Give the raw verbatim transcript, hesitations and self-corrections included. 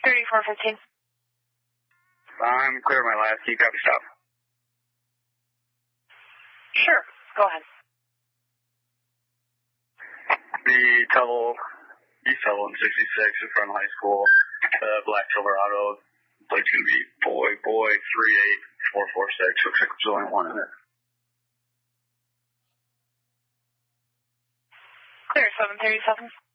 thirty-four fifteen. I'm clear my last. Can you copy stop? Sure. Go ahead. The Tuttle, East Tuttle in sixty-six in front of high school. Uh, black Silverado. Plate's going to be boy, boy, three eight four four six. Looks like there's only one in it. Clear, seven thirty-seven.